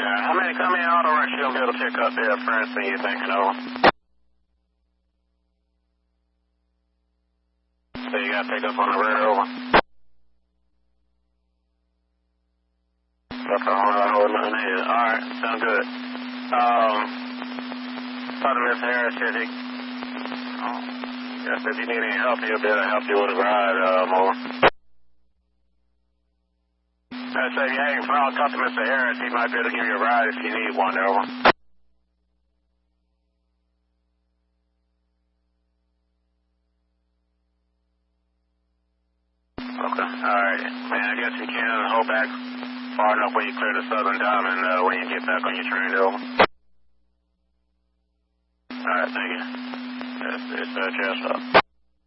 How many auto wrecks you gonna be able to pick up there, Princeton, you thinking of? So you gotta pick up on the red, over. Okay, hold on, alright, sound good. Talk to Mr. Harris here, yes, if you need any help, he'll be able to help you with a ride, more. I say, if you ain't found, talk to Mr. Harris, he might be able to give you a ride if you need one, over. Okay, alright. Man, I guess you can hold back far enough when you clear the Southern Diamond, when you get back on your train, over. Alright, thank you. It's just up.